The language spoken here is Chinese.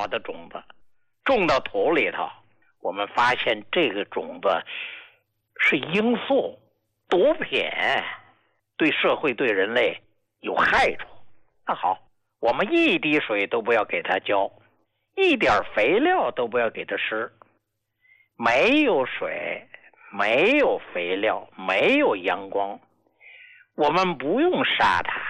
好的种子，种到土里头，我们发现这个种子是罂粟、毒品，对社会对人类有害处。那好，我们一滴水都不要给它浇，一点肥料都不要给它施。没有水，没有肥料，没有阳光，我们不用杀它，